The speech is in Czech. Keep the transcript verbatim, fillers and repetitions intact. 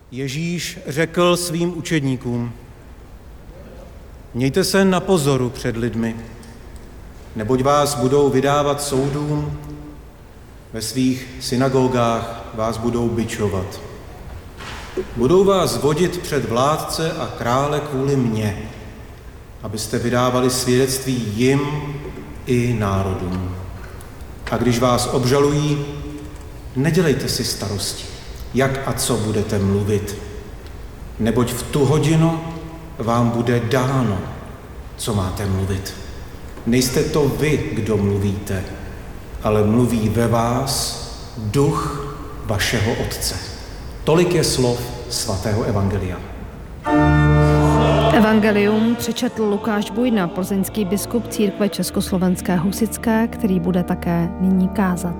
Ježíš řekl svým učedníkům: Mějte se na pozoru před lidmi, neboť vás budou vydávat soudům, ve svých synagogách vás budou bičovat. Budou vás vodit před vládce a krále kvůli mně, abyste vydávali svědectví jim i národům. A když vás obžalují, nedělejte si starosti, jak a co budete mluvit, neboť v tu hodinu vám bude dáno, co máte mluvit. Nejste to vy, kdo mluvíte, ale mluví ve vás duch vašeho Otce. Tolik je slov svatého evangelia. Evangelium přečetl Lukáš Bujna, plzeňský biskup církve československé husitské, který bude také nyní kázat.